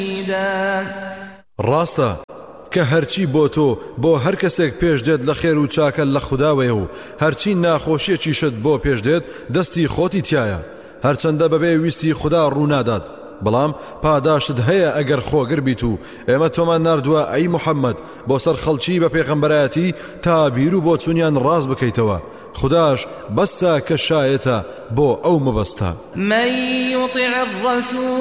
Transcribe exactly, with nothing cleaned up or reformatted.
شديدا. ڕاستە کە هەرچی بۆ تۆ بۆ هەر کەسێک پێش دێت لە خێر و چاکە لە خودداوەیە و هەرچی ناخۆشیەکیشت بۆ پێش دێت دەستی خۆتی تایە هەرچەندە بەبێ ویستی خوددا ڕوونادات بەڵام پاداشت هەیە ئەگەر خۆگر بیت و ئێمە تۆمان ناردووە ئەی موحەممەد بۆ سەر خەڵکی بە پێغەمبەرایەتی تا بیر و بۆ چونیان ڕاست بکەیتەوە خودداش بەسە کە شایەتە بۆ ئەو مەبەستە. من يطع الرسول